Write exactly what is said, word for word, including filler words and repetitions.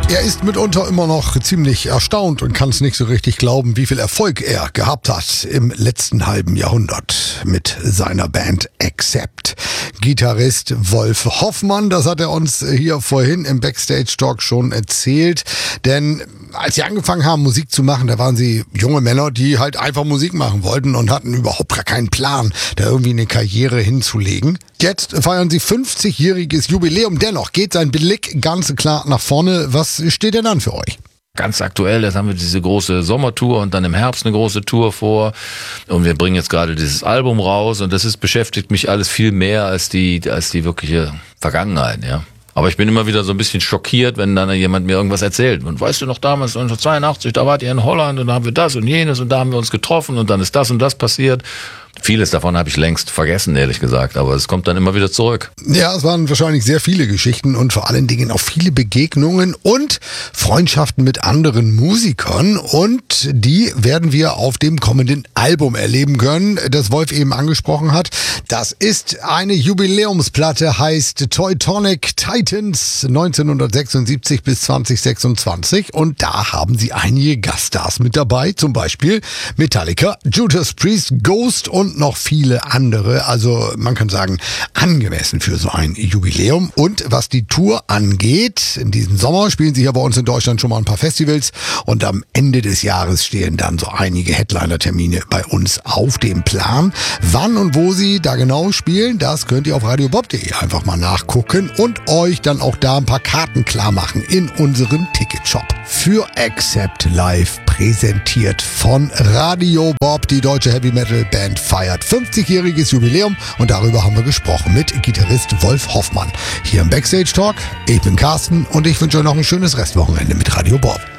Er ist mitunter immer noch ziemlich erstaunt und kann es nicht so richtig glauben, wie viel Erfolg er gehabt hat im letzten halben Jahrhundert mit seiner Band Accept. Gitarrist Wolf Hoffmann, das hat er uns hier vorhin im Backstage-Talk schon erzählt. Denn als sie angefangen haben, Musik zu machen, da waren sie junge Männer, die halt einfach Musik machen wollten und hatten überhaupt gar keinen Plan, da irgendwie eine Karriere hinzulegen. Jetzt feiern sie fünfzigjähriges Jubiläum. Dennoch geht sein Blick ganz klar nach vorne. Was steht denn an für euch? Ganz aktuell, jetzt haben wir diese große Sommertour und dann im Herbst eine große Tour vor. Und wir bringen jetzt gerade dieses Album raus und das ist, beschäftigt mich alles viel mehr als die, als die wirkliche Vergangenheit, ja. Aber ich bin immer wieder so ein bisschen schockiert, wenn dann jemand mir irgendwas erzählt. Und weißt du noch, damals neunzehnhundertzweiundachtzig, da wart ihr in Holland und da haben wir das und jenes und da haben wir uns getroffen und dann ist das und das passiert. Vieles davon habe ich längst vergessen, ehrlich gesagt, aber es kommt dann immer wieder zurück. Ja, es waren wahrscheinlich sehr viele Geschichten und vor allen Dingen auch viele Begegnungen und Freundschaften mit anderen Musikern und die werden wir auf dem kommenden Album erleben können, das Wolf eben angesprochen hat. Das ist eine Jubiläumsplatte, heißt Teutonic Titans neunzehnhundertsechsundsiebzig bis zweitausendsechsundzwanzig und da haben sie einige Gaststars mit dabei, zum Beispiel Metallica, Judas Priest, Ghost und Und noch viele andere, also man kann sagen, angemessen für so ein Jubiläum. Und was die Tour angeht, in diesem Sommer spielen sie hier bei uns in Deutschland schon mal ein paar Festivals und am Ende des Jahres stehen dann so einige Headliner-Termine bei uns auf dem Plan. Wann und wo sie da genau spielen, das könnt ihr auf radio bob punkt de einfach mal nachgucken und euch dann auch da ein paar Karten klar machen in unserem Ticketshop. Für Accept Live präsentiert von Radio Bob, die deutsche Heavy Metal Band feiert fünfzigjähriges Jubiläum und darüber haben wir gesprochen mit Gitarrist Wolf Hoffmann. Hier im Backstage Talk. Ich bin Carsten und ich wünsche euch noch ein schönes Restwochenende mit Radio Bob.